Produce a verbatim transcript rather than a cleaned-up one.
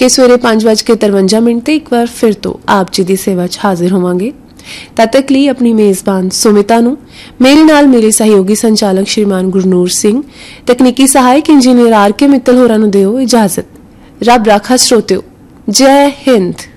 तड़के सवेरे पांच बज के तिरवंजा मिनट ते एक बार फिर तो आप जी की सेवा च हाजिर होवांगे। तद तक ਲਈ अपनी मेज़बान सुमिता नूं मेरे नाल मेरे सहयोगी संचालक श्रीमान गुरनूर सिंह, तकनीकी सहायक इंजीनियर आर के मित्तल होरां नूं दिओ इजाजत। रब राखा श्रोतिओ, जय हिंद।